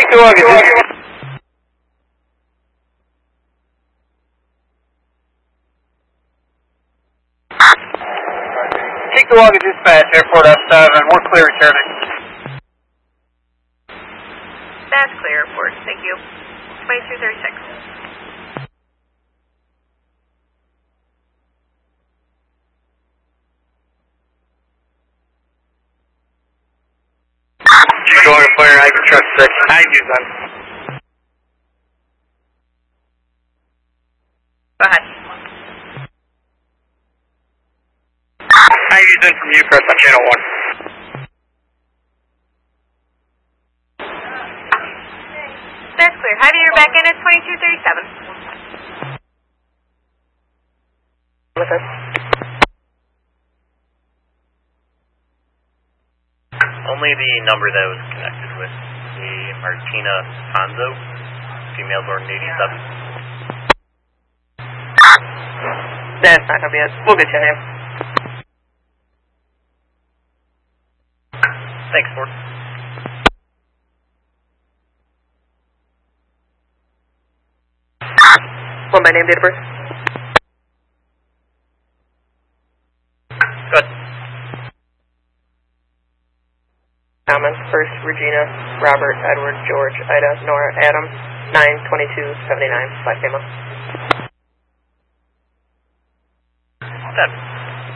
2 August. Take 2 August dispatch, Airport F7, we're clear returning. That's clear, airport, thank you. 2236. She's going to flare, I can trust 6. I can use that. Go ahead. I use in from you, press on channel 1. That's clear. Heavy, you're back in at 2237. With us. Only the number that was connected with the Martina Ponzo, female born 87. That's not gonna be it. We'll get your name. Thanks, Ford. One by name, date of birth. Good. Comments. First, Regina, Robert, Edward, George, Ida, Nora, Adam, 9/22/79, Black Gamma. That